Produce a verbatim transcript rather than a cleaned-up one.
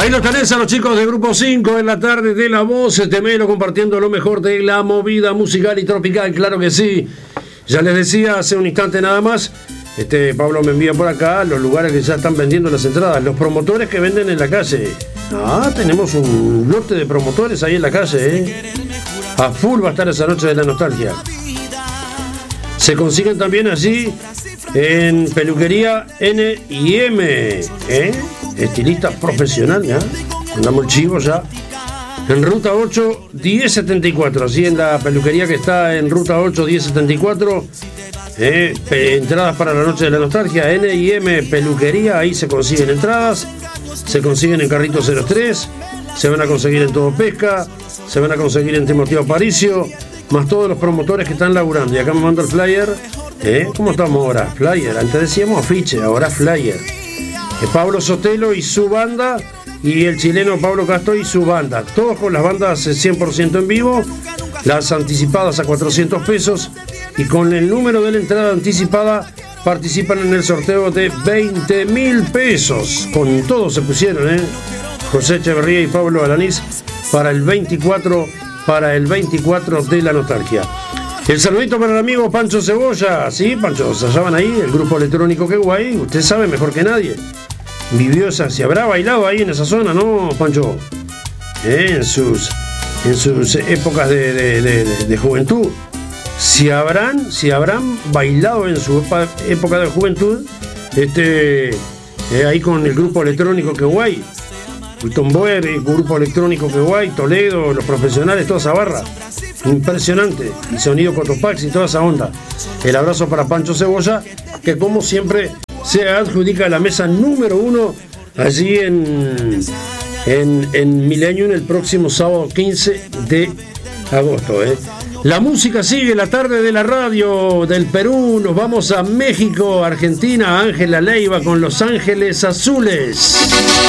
Ahí los tenés a los chicos de Grupo cinco en la tarde de La Voz, Temelo, compartiendo lo mejor de la movida musical y tropical, claro que sí. Ya les decía hace un instante nada más, este Pablo me envía por acá los lugares que ya están vendiendo las entradas, los promotores que venden en la calle. Ah, tenemos un lote de promotores ahí en la calle, ¿eh? A full va a estar esa noche de la nostalgia. Se consiguen también allí en Peluquería N y M, ¿eh? Estilista profesional, ¿ya? Andamos el chivo ya. En Ruta ocho, diez setenta y cuatro, así en la peluquería que está en Ruta ocho, diez setenta y cuatro. Eh, entradas para la noche de la nostalgia, N y M Peluquería, ahí se consiguen entradas. Se consiguen en Carrito cero tres, se van a conseguir en Todo Pesca, se van a conseguir en Timoteo Aparicio, más todos los promotores que están laburando. Y acá me manda el flyer. ¿Eh? ¿Cómo estamos ahora? Flyer. Antes decíamos afiche, ahora flyer. Eh, Pablo Sotelo y su banda, y el chileno Pablo Castro y su banda. Todos con las bandas cien por ciento en vivo, las anticipadas a cuatrocientos pesos, y con el número de la entrada anticipada participan en el sorteo de veinte mil pesos. Con todo se pusieron, ¿eh? José Echeverría y Pablo Alanís para el veinticuatro, para el veinticuatro de la nostalgia. El saludito para el amigo Pancho Cebolla. Sí, Pancho, se hallaban ahí, el grupo electrónico Que Guay. Usted sabe mejor que nadie. Vivió esa, se habrá bailado ahí en esa zona, ¿no, Pancho? ¿Eh? En sus, en sus épocas de, de, de, de, de juventud. Si habrán, si habrán bailado en su época de juventud, este, eh, ahí con el grupo electrónico Que Guay. Wilton Boer, el grupo electrónico Que Guay, Toledo, los profesionales, toda esa barra. Impresionante. Y sonido Cotopaxi y toda esa onda. El abrazo para Pancho Cebolla, que como siempre se adjudica la mesa número uno allí en, en, en Millennium el próximo sábado quince de agosto. ¿eh? La música sigue, la tarde de la radio del Perú. Nos vamos a México, Argentina, Ángela Leiva con Los Ángeles Azules.